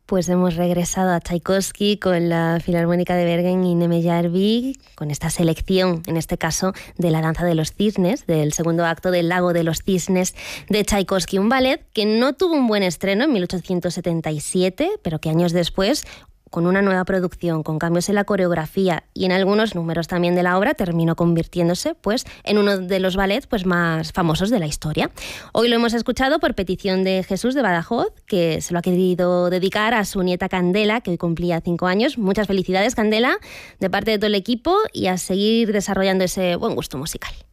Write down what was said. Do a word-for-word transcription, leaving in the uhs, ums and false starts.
Pues hemos regresado a Tchaikovsky con la Filarmónica de Bergen y Neme Järvi, con esta selección, en este caso, de La danza de los cisnes, del segundo acto del Lago de los cisnes de Tchaikovsky, un ballet que no tuvo un buen estreno en mil ochocientos setenta y siete, pero que años después, con una nueva producción, con cambios en la coreografía y en algunos números también de la obra, terminó convirtiéndose pues, en uno de los ballets pues, más famosos de la historia. Hoy lo hemos escuchado por petición de Jesús de Badajoz, que se lo ha querido dedicar a su nieta Candela, que hoy cumplía cinco años. Muchas felicidades, Candela, de parte de todo el equipo, y a seguir desarrollando ese buen gusto musical.